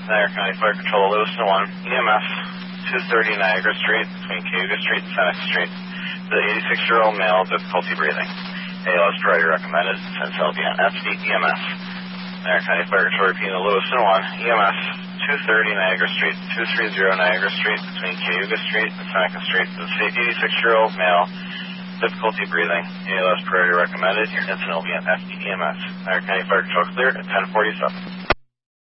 Niagara County Fire Control, Lewiston 1, EMS, 230 Niagara Street, between Cayuga Street and Seneca Street. The 86-year-old male, difficulty breathing. ALS priority recommended, since LVN, FD, EMS. Niagara County Fire Control, repeating Lewiston 1, EMS, 230 Niagara Street, 230 Niagara Street, between Cayuga Street and Seneca Street. The 86-year-old male, difficulty breathing. ALS priority recommended. Your incident will be an FD, EMS. Niagara County Fire Control cleared at 10:47.